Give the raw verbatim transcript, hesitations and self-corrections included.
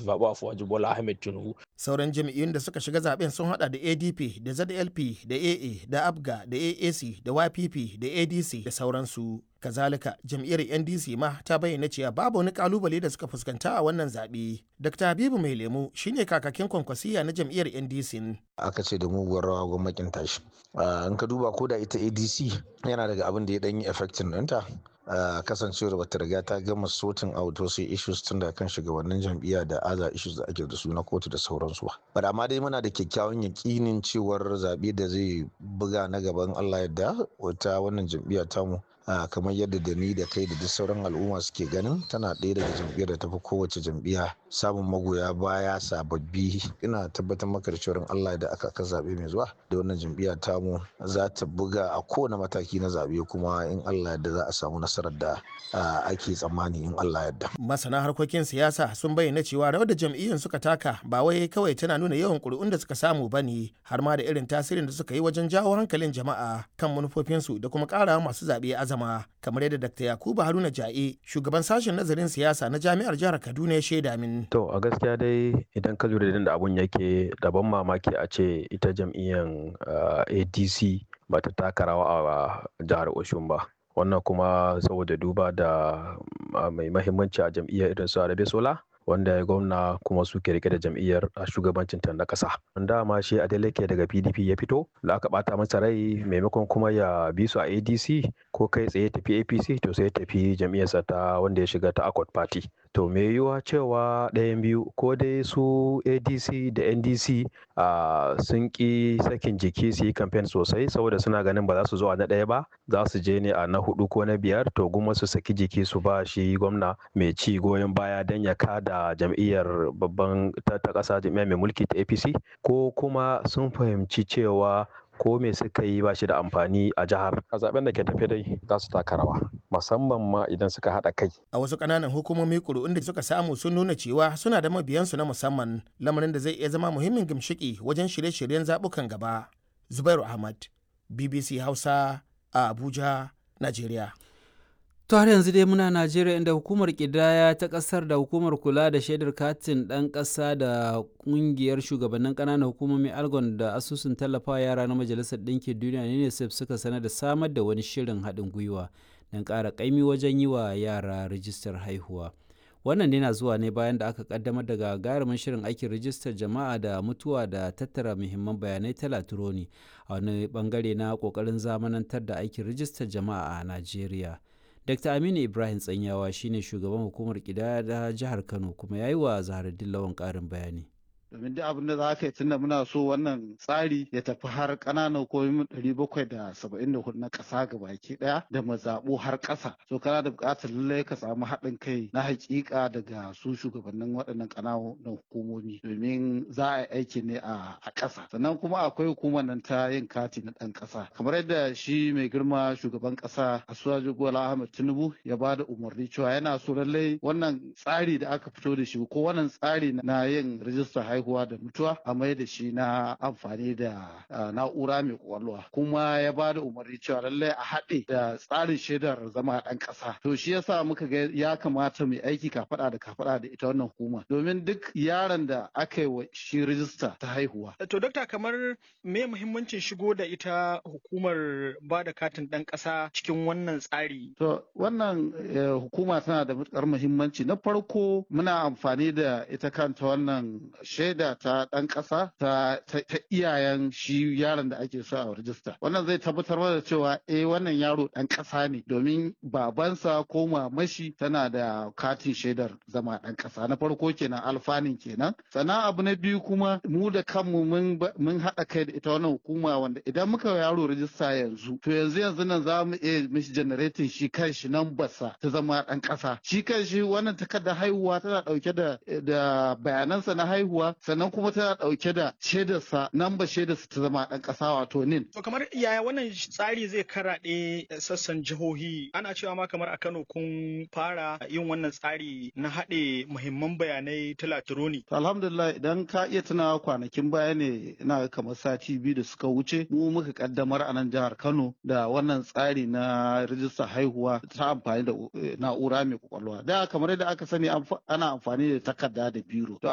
zaɓi Asuwaju Bola Ahmed Tinubu. Sauran jam'iyyun da suka shiga zaben sun hada da A D P da Z L P da A A da Abga da A A C da Y P P da A D C da sauransu. Kazalika jam'iyyar N D C ma ta bayyana cewa babu wani kalubale da suka fuskanta a wannan zaɓe. Dr. Habibu Mai Lemu shine kakakin kwankwasiya na jam'iyyar N D C. Aka ce da muguwar rawa gwamnatin tashi. In ka duba ko da ita A D C yana daga abin da ya ɗan yi effectin ɗinta. Uh, kasancewar bata riga ta gama sorting out wasu issues tun da kan shugabannin jam'iyya da aza issues da ake da su na kotu da sauransu ba. Amma dai muna da kyakkyawan yakinin cewar zaɓe da zai buga na gaban Allah yadda wata wannan jam'iyya tamu uh, kamar yadda da ni da kai da duk sauran al'umma suke ganin tana ɗaya daga jam'iyyar da tafi kowace jam'iyya samun magoya baya sababbi. Ina tabbatar maka da cewar Allah da aka aka zaɓe mai zuwa da wannan jam'iyya tamu za ta buga a kowane mataki na zaɓe kuma in Allah yadda za a samu nasara nasarar da ake tsammani in Allah yadda. Masana harkokin siyasa sun bayyana cewa rawar da jam'iyyun suka taka ba wai kawai tana nuna yawan ƙuri'un da suka samu ba ne, har ma da irin tasirin da suka yi wajen jawo hankalin jama'a kan manufofinsu da kuma ƙara masu zaɓe azama, kamar yadda Dakta Yakubu Haruna Ja'e, shugaban sashen nazarin siyasa na Jami'ar Jihar Kaduna ya shaida min. To a gaskiya dai idan ka lura da abun yake da ban mamaki a ce ita jam'iyyar A D C ba ta taka rawa a jihar Oshun ba. Wannan kuma saboda duba da mai mahimmanci a jam'iyyar irin su Arabesola wanda ya gwamna kuma suke rike da jam'iyyar a shugabancin ta na ƙasa. Dama shi Adeleke daga P D P ya fito da aka bata masa rai maimakon kuma ya bi su a A D C ko kai tsaye tafi A P C to sai tafi jam'iyyarsa ta wanda ya shiga ta Accord Party. To me yiwuwa cewa ɗayan biyu ko dai su A D C da N D C uh, sun ƙi sakin jiki su yi kamfen sosai saboda suna ganin ba za su zo a na ɗaya ba, za su je ne a na hudu ko na biyar, to guma su saki jiki su ba shi gwamna mai ci goyon baya don ya kada jam'iyyar babban ta ƙasa jam'iyyar mai mulki ta A P C, ko kuma sun fahimci cewa ko me suka yi ba shi da amfani a jihar. A zaben da ke tafe dai za su taka rawa musamman ma idan suka haɗa kai. A wasu ƙananan hukumomi ƙuri'un da suka samu sun nuna cewa suna da mabiyansu na musamman, lamarin da zai iya zama muhimmin gimshiki wajen shirye-shiryen zaɓukan gaba. Zubairu Ahmad, B B C Hausa a Abuja, Najeriya. To har yanzu dai muna Najeriya, inda hukumar ƙidaya ta ƙasar da hukumar kula da shaidar katin ɗan ƙasa da ƙungiyar shugabannin ƙananan hukumomi Algon da asusun tallafawa yara na Majalisar Ɗinkin Duniya UNICEF suka sanar da samar da wani shirin haɗin gwiwa don ƙara ƙaimi wajen yi wa yara rijistar haihuwa. Wannan ne na zuwa ne bayan da aka ƙaddamar da gagarumin shirin aikin rijistar jama'a da mutuwa da tattara muhimman bayanai ta Latironi a wani bangare na ƙoƙarin zamanantar da aikin rijistar jama'a a Najeriya. Dakta Aminu Ibrahim Tsanyawa shine shugaban hukumar ƙidaya da jihar Kano kuma ya yi wa Zaharaddin Lawan ƙarin bayani. domin duk abin da za ka yi tunda muna so wannan tsari ya tafi har ƙananan hukumomin ɗari bakwai da saba'in da hudu na ƙasa gabaki ɗaya da mazaɓu har ƙasa, so kana da buƙatar lallai ka samu haɗin kai na haƙiƙa daga su shugabannin waɗannan ƙananan hukumomi domin za a yi aiki ne a ƙasa. Sannan kuma akwai hukumar nan ta yin kati na ɗan ƙasa, kamar yadda shi mai girma shugaban ƙasa Asuwaju Bola Ahmed Tinubu ya ba da umarni cewa yana so lallai wannan tsari da aka fito da shi ko wannan tsari na yin rijistar haihuwa haihuwa da mutuwa a mai da shi na amfani da na'ura mai kwakwalwa, kuma ya ba da umarni cewa lallai a haɗe da tsarin shaidar zama ɗan ƙasa. To shi yasa muka ga ya kamata mu aiki kafaɗa da kafaɗa da ita wannan hukuma domin duk yaron da aka yi wa shi rijista ta haihuwa. To dokta, kamar me muhimmancin shigo da ita hukumar ba da katin ɗan ƙasa cikin wannan tsari? To wannan hukuma tana da matuƙar muhimmanci. Na farko muna amfani da ita kanta wannan shaidar da ta ɗan ƙasa ta, ta, ta iyayen shi yaron da ake so a rijista. Wannan zai tabbatar da cewa eh wannan yaro ɗan ƙasa ne domin babansa ko mamashi tana da katin shaidar zama ɗan ƙasa. Na farko kenan alfanin kenan. Sannan abu na biyu kuma mu da kanmu mun mun haɗa kai da ita wannan hukuma wanda idan muka yaro rijista yanzu to yanzu yanzu nan za mu iya mishi generating shi kanshi nan basa ta zama ɗan ƙasa. Shi kanshi wannan takardar haihuwa tana ɗauke da da bayanansa na haihuwa sannan kuma tana ɗauke da shaidarsa namba shaidarsa ta zama ɗan ƙasa wato nin. To kamar yaya wannan tsari zai karaɗe sassan jihohi? Ana cewa ma kamar a Kano kun fara yin wannan tsari na haɗe muhimman bayanai ta Latironi. Alhamdulillah, idan ka iya tunawa kwanakin baya ne ina kamar sati biyu da suka wuce mu muka kaddamar a nan jihar Kano da wannan tsari na rijistar haihuwa ta amfani da na'ura mai kwakwalwa. Da kamar yadda aka sani ana amfani da takarda da biro.